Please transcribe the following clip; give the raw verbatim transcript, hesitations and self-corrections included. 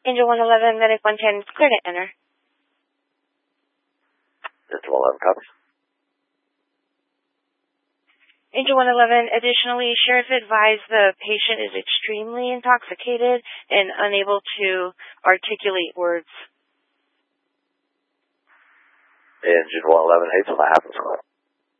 Angel one eleven, Medic one ten, clear to enter. Angel one eleven, copies. Angel one eleven, additionally, Sheriff advised the patient is extremely intoxicated and unable to articulate words. Angel one eleven, Hazel, what happens?